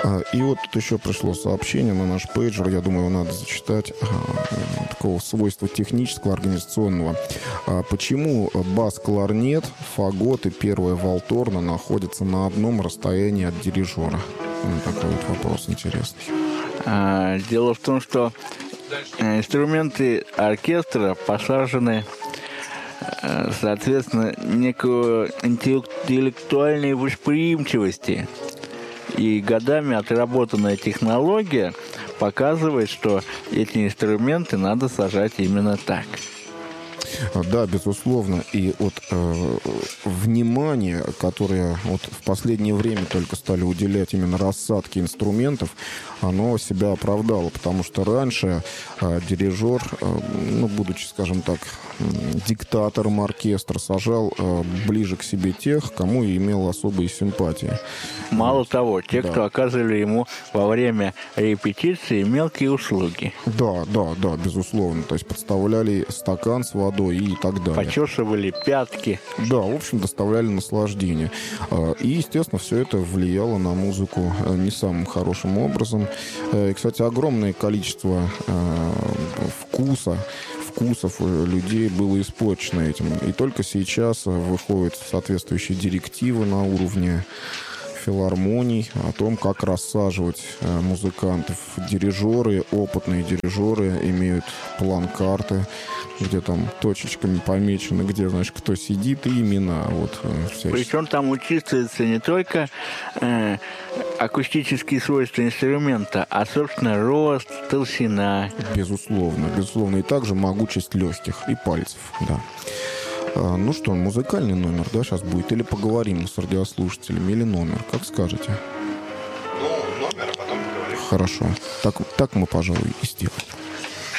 И вот тут еще пришло сообщение на наш пейджер, я думаю, его надо зачитать, такого свойства технического, организационного. Почему бас-кларнет, фагот и первая валторна находятся на одном расстоянии от дирижера? Такой вот вопрос интересный. Дело в том, что инструменты оркестра посажены, соответственно, некую интеллектуальной восприимчивости. И годами отработанная технология показывает, что эти инструменты надо сажать именно так. Да, безусловно. И вот внимание, которое вот в последнее время только стали уделять именно рассадке инструментов, оно себя оправдало, потому что раньше дирижер, будучи, скажем так, диктатором оркестра, сажал ближе к себе тех, кому имел особые симпатии. Мало того, те, кто оказывали ему во время репетиции мелкие услуги. Да, безусловно. То есть подставляли стакан с водой и так далее. Почесывали пятки. Да, в общем, доставляли наслаждение. И, естественно, все это влияло на музыку не самым хорошим образом. И, кстати, огромное количество вкусов людей было испорчено этим. И только сейчас выходят соответствующие директивы на уровне филармоний о том, как рассаживать музыкантов. Дирижеры, опытные дирижеры имеют план карты, где там точечками помечено, где, знаешь, кто сидит, и имена. Причем там учитывается не только акустические свойства инструмента, а, собственно, рост, толщина. Безусловно. И также могучесть легких и пальцев, да. Ну что, музыкальный номер, да, сейчас будет? Или поговорим с радиослушателями, или номер? Как скажете? Номер, а потом поговорим. Хорошо. Так мы, пожалуй, и сделаем.